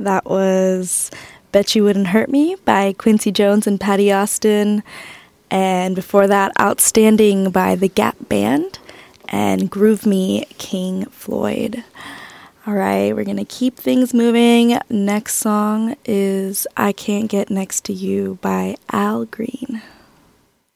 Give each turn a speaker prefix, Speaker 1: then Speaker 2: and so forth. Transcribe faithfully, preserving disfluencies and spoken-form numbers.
Speaker 1: That was Bet You Wouldn't Hurt Me by Quincy Jones and Patty Austin. And before that, Outstanding by the Gap Band and Groove Me, King Floyd. All right, we're going to keep things moving. Next song is I Can't Get Next to You by Al Green.